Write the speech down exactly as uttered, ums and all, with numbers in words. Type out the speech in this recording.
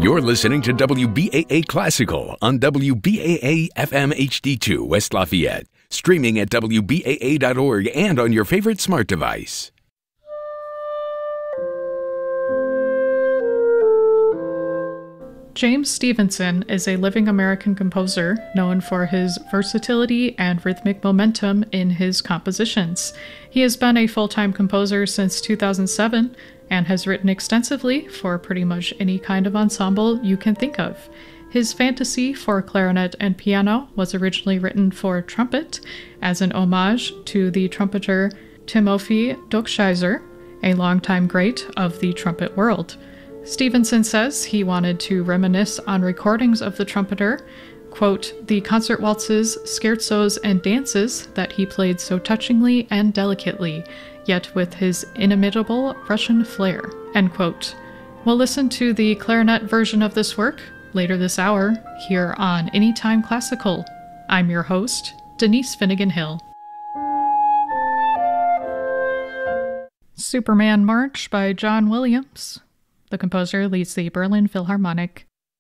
You're listening to W B A A Classical on W B A A F M H D two West Lafayette, streaming at W B A A dot org and on your favorite smart device. James Stevenson is a living American composer known for his versatility and rhythmic momentum in his compositions. He has been a full-time composer since two thousand seven and has written extensively for pretty much any kind of ensemble you can think of. His fantasy for clarinet and piano was originally written for trumpet as an homage to the trumpeter Timofey Dokshizer, a longtime great of the trumpet world. Stevenson says he wanted to reminisce on recordings of the trumpeter, quote, the concert waltzes, scherzos, and dances that he played so touchingly and delicately, yet with his inimitable Russian flair, end quote. We'll listen to the clarinet version of this work later this hour here on Anytime Classical. I'm your host, Denise Finnegan Hill. Superman March by John Williams. The composer leads the Berlin Philharmonic.